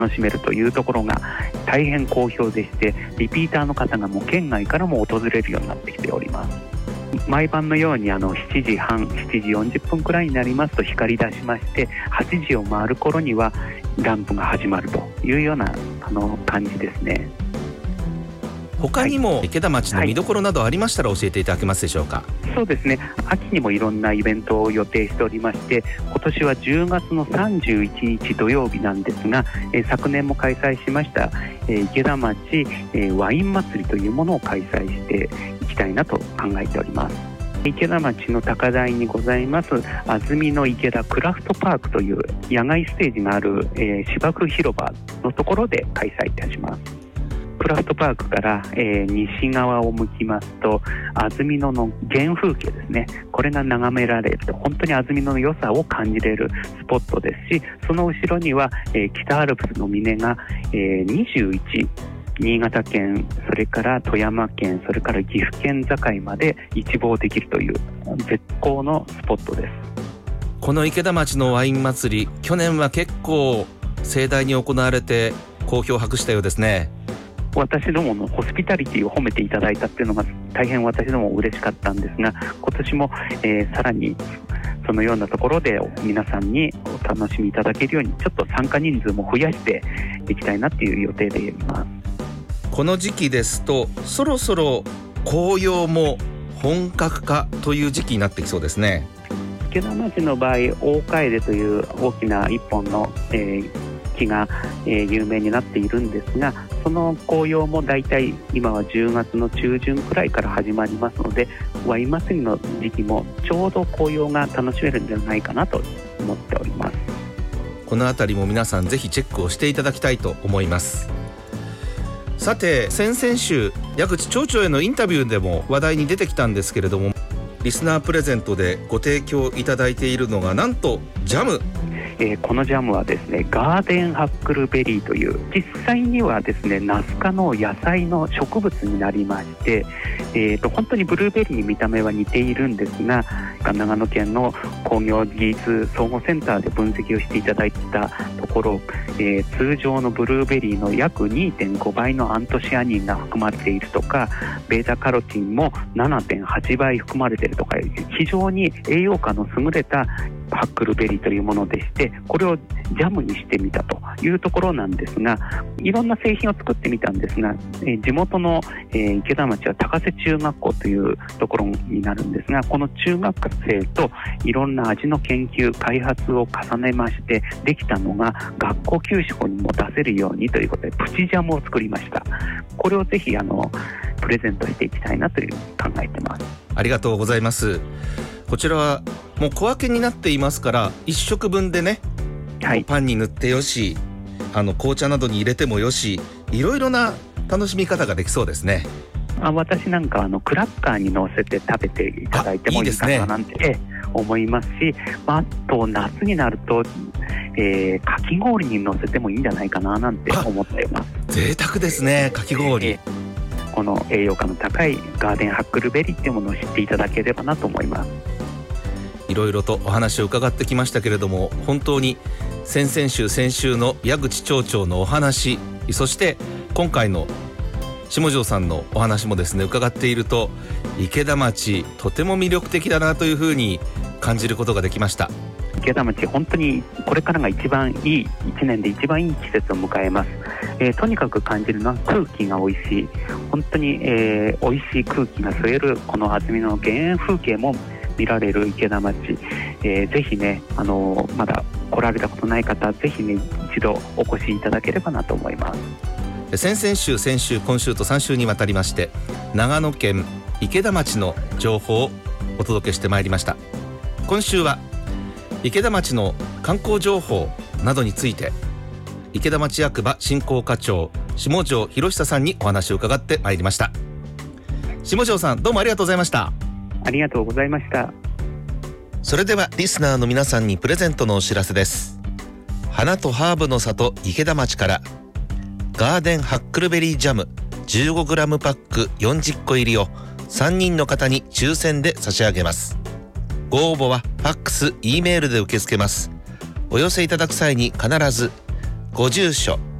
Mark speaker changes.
Speaker 1: 楽しめるというところが大変好評でして、リピーターの方がもう県外からも訪れるようになってきております。毎晩のように7時半、7時40分くらいになりますと光り出しまして、8時を回る頃にはランプが始まるというような感じですね。
Speaker 2: 他にも池田町の見どころなどありましたら教えていただけますでしょうか。
Speaker 1: そうですね、秋にもいろんなイベントを予定しておりまして、今年は10月の31日土曜日なんですが、昨年も開催しました、池田町、ワイン祭りというものを開催していきたいなと考えております。池田町の高台にございます安曇野池田クラフトパークという野外ステージがある、芝生広場のところで開催いたします。クラフトパークから、西側を向きますと安曇野の原風景ですね、これが眺められると本当に安曇野の良さを感じれるスポットですし、その後ろには、北アルプスの峰が、21、新潟県、それから富山県、それから岐阜県境まで一望できるという絶好のスポットです。
Speaker 2: この池田町のワイン祭り、去年は結構盛大に行われて好評を博したようですね。
Speaker 1: 私どものホスピタリティを褒めていただいたっていうのが大変私ども嬉しかったんですが、今年も、さらにそのようなところで皆さんにお楽しみいただけるようにちょっと参加人数も増やしていきたいなっていう予定でいます。
Speaker 2: この時期ですとそろそろ紅葉も本格化という時期になってきそうですね。
Speaker 1: 池田町の場合、大楓という大きな一本の、木が、有名になっているんですが、その紅葉もだいたい今は10月の中旬くらいから始まりますので、ワイン祭りの時期もちょうど紅葉が楽しめるんじゃないかなと思っております。
Speaker 2: このあたりも皆さんぜひチェックをしていただきたいと思います。さて、先々週矢口町長へのインタビューでも話題に出てきたんですけれども、リスナープレゼントでご提供いただいているのがなんとジャム。
Speaker 1: このジャムはですね、ガーデンハックルベリーという、実際にはですねナス科の野菜の植物になりまして、本当にブルーベリーに見た目は似ているんですが、長野県の工業技術総合センターで分析をしていただいたところ、通常のブルーベリーの約 2.5 倍のアントシアニンが含まれているとか、ベータカロティンも 7.8 倍含まれているとか、非常に栄養価の優れたハックルベリーというものでして、これをジャムにしてみたというところなんですが、いろんな製品を作ってみたんですが、地元の、池田町は高瀬中学校というところになるんですが、この中学生といろんな味の研究開発を重ねましてできたのが、学校給食にも出せるようにということでプチジャムを作りました。これをぜひプレゼントしていきたいなという考えてます。
Speaker 2: ありがとうございます。こちらはもう小分けになっていますから、1食分でね、はい、パンに塗ってよし、紅茶などに入れてもよし、いろいろな楽しみ方ができそうですね。私なんか
Speaker 1: クラッカーに乗せて食べていただいてもいいかななんて思いますし、あと夏になると、かき氷に乗せてもいいんじゃないかななんて思っています。
Speaker 2: 贅沢ですね、かき氷。
Speaker 1: この栄養価の高いガーデンハックルベリーっていうものを知っていただければなと思います。
Speaker 2: いろいろとお話を伺ってきましたけれども、本当に先々週先週の矢口町長のお話、そして今回の下條さんのお話もですね伺っていると、池田町とても魅力的だなというふうに感じることができました。
Speaker 1: 池田町本当にこれからが一番いい1年で一番いい季節を迎えます。とにかく感じるのは空気が美味しい、本当に、美味しい空気が吸えるこの安曇野の田園風景も見られる池田町、ぜひねまだ来られたことない方、ぜひね一度お越しいただければなと思います。
Speaker 2: 先々週先週今週と3週にわたりまして長野県池田町の情報をお届けしてまいりました。今週は池田町の観光情報などについて池田町役場振興課長下條博久さんにお話を伺ってまいりました。下條さん、どうもありがとうございました。
Speaker 1: ありがとうございました。
Speaker 2: それではリスナーの皆さんにプレゼントのお知らせです。花とハーブの里池田町からガーデンハックルベリージャム 15g パック40個入りを3人の方に抽選で差し上げます。ご応募はファックス、Eメールで受け付けます。お寄せいただく際に必ずご住所